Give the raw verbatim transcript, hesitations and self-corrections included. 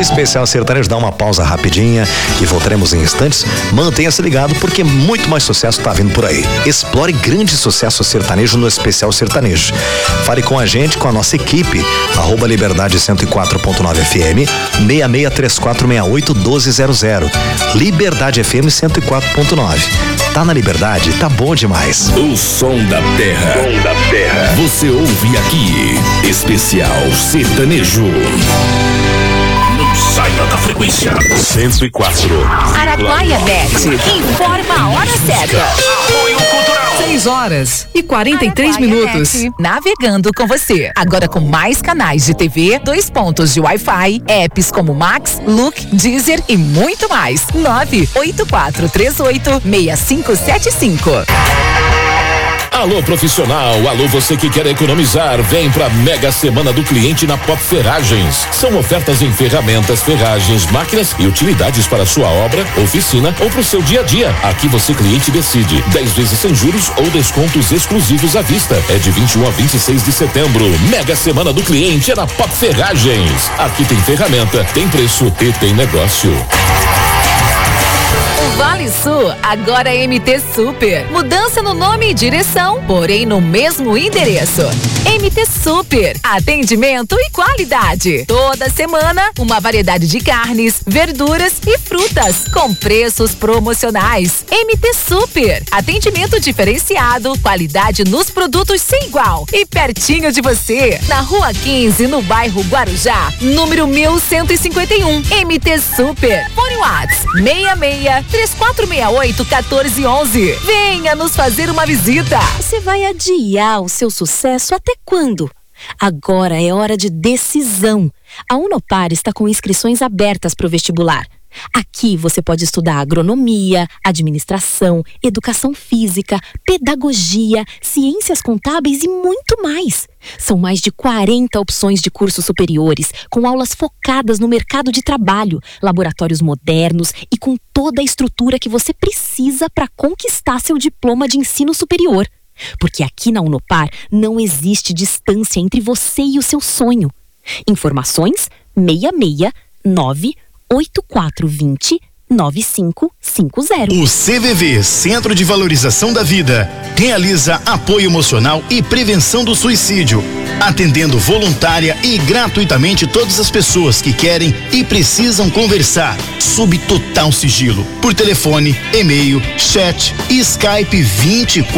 Especial Sertanejo dá uma pausa rapidinha e voltaremos em instantes. Mantenha-se ligado porque muito mais sucesso tá vindo por aí. Explore grande sucesso sertanejo no Especial Sertanejo. Fale com a gente, com a nossa equipe, arroba Liberdade cento e quatro ponto nove F M, seis seis três quatro seis oito um dois zero zero. Liberdade F M cento e quatro ponto nove. Tá na Liberdade, tá bom demais. O som da terra. Som da terra. Você ouve aqui. Especial Sertanejo. Não saia da frequência. cento e quatro. Araguaia Bet informa a hora certa. Apoio Cultural. seis horas e quarenta e três minutos. Net, navegando com você. Agora com mais canais de T V, dois pontos de Wi-Fi, apps como Max, Look, Deezer e muito mais. nove oito quatro três oito seis cinco sete cinco. Alô profissional, alô você que quer economizar, vem pra Mega Semana do Cliente na Pop Ferragens. São ofertas em ferramentas, ferragens, máquinas e utilidades para sua obra, oficina ou pro seu dia a dia. Aqui você cliente decide, dez vezes sem juros ou descontos exclusivos à vista. É de vinte e um a vinte e seis de setembro. Mega Semana do Cliente é na Pop Ferragens. Aqui tem ferramenta, tem preço e tem negócio. O Vale Sul agora é M T Super. Mudança no nome e direção, porém no mesmo endereço. M T Super. Atendimento e qualidade. Toda semana, uma variedade de carnes, verduras e frutas com preços promocionais. M T Super. Atendimento diferenciado, qualidade nos produtos sem igual e pertinho de você. Na Rua quinze, no bairro Guarujá, número mil cento e cinquenta e um. M T Super. Fone Whats seis seis três quatro seis oito um quatro um um. Venha nos fazer uma visita. Você vai adiar o seu sucesso até quando? Agora é hora de decisão. A Unopar está com inscrições abertas para o vestibular. Aqui você pode estudar agronomia, administração, educação física, pedagogia, ciências contábeis e muito mais. São mais de quarenta opções de cursos superiores, com aulas focadas no mercado de trabalho, laboratórios modernos e com toda a estrutura que você precisa para conquistar seu diploma de ensino superior. Porque aqui na Unopar não existe distância entre você e o seu sonho. Informações seis seis nove oito quatro dois zero nove cinco cinco zero. O C V V, Centro de Valorização da Vida, realiza apoio emocional e prevenção do suicídio, atendendo voluntária e gratuitamente todas as pessoas que querem e precisam conversar, sob total sigilo, por telefone, e-mail, chat e Skype vinte e quatro